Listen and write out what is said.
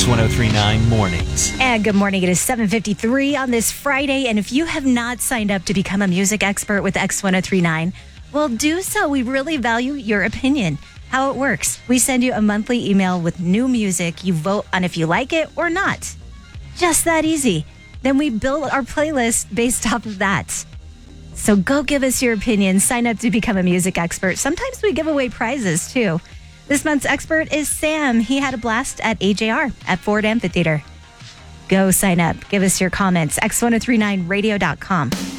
X1039 Mornings. And good morning. It is 7:53 on this Friday. And if you have not signed up to become a music expert with X1039, well, do so. We really value your opinion. How it works. We send you a monthly email with new music. You vote on if you like it or not. Just that easy. Then we build our playlist based off of that. So go give us your opinion. Sign up to become a music expert. Sometimes we give away prizes too. This month's expert is Sam. He had a blast at AJR at Ford Amphitheater. Go sign up. Give us your comments. X1039radio.com.